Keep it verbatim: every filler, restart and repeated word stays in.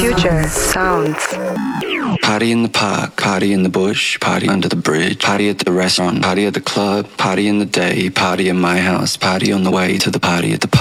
Future sounds. Party in the park, party in the bush, party under the bridge, party at the restaurant, party at the club, party in the day, party in my house, party on the way to the party at the park.